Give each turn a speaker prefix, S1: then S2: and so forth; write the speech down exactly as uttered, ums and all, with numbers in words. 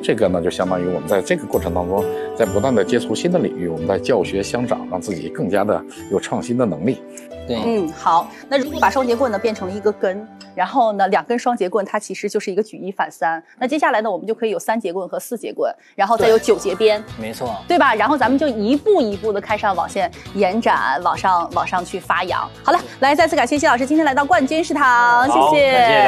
S1: 这个呢就相当于我们在这个过程当中，在不断的接触新的领域，我们在教学相长，让自己更加的有创新的能力。
S2: 对，
S3: 嗯，好。那如果把双节棍呢变成了一个根，然后呢两根双节棍它其实就是一个举一反三。那接下来呢我们就可以有三节棍和四节棍，然后再有九节鞭，
S2: 没错，
S3: 对吧？然后咱们就一步一步的开上网线延展，往上往上去发扬。好了，来再次感谢谢老师今天来到冠军食堂，谢谢。